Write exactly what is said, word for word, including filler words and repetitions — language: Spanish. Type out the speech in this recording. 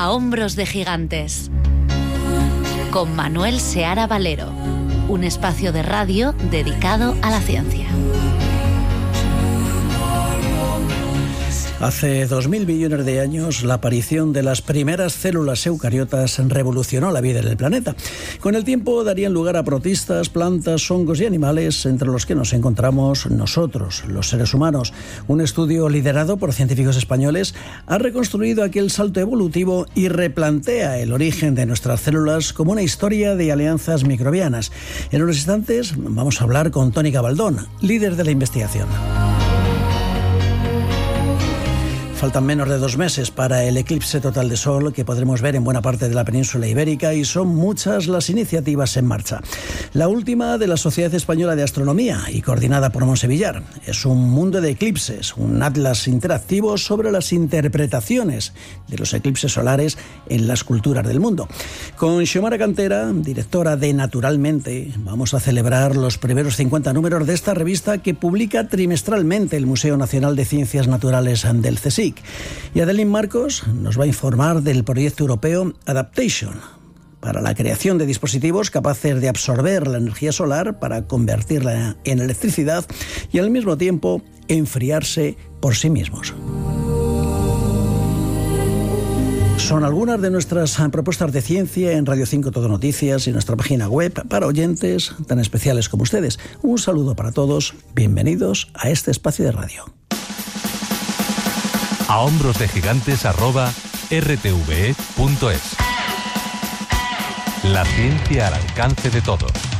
A hombros de gigantes, con Manuel Seara Valero, un espacio de radio dedicado a la ciencia. Hace dos mil millones de años, la aparición de las primeras células eucariotas revolucionó la vida en el planeta. Con el tiempo darían lugar a protistas, plantas, hongos y animales, entre los que nos encontramos nosotros, los seres humanos. Un estudio liderado por científicos españoles ha reconstruido aquel salto evolutivo y replantea el origen de nuestras células como una historia de alianzas microbianas. En unos instantes vamos a hablar con Toni Gabaldón, líder de la investigación. Faltan menos de dos meses para el eclipse total de Sol que podremos ver en buena parte de la península ibérica y son muchas las iniciativas en marcha. La última de la Sociedad Española de Astronomía y coordinada por Monsevillar. Es un mundo de eclipses, un atlas interactivo sobre las interpretaciones de los eclipses solares en las culturas del mundo. Con Xiomara Cantera, directora de Naturalmente, vamos a celebrar los primeros cincuenta números de esta revista que publica trimestralmente el Museo Nacional de Ciencias Naturales del CSIC. Y Adeline Marcos nos va a informar del proyecto europeo Adaptation, para la creación de dispositivos capaces de absorber la energía solar para convertirla en electricidad y al mismo tiempo enfriarse por sí mismos. Son algunas de nuestras propuestas de ciencia en Radio cinco Todo Noticias y nuestra página web para oyentes tan especiales como ustedes. Un saludo para todos, bienvenidos a este espacio de radio. A hombros de gigantes arroba r t v e punto es. La ciencia al alcance de todos.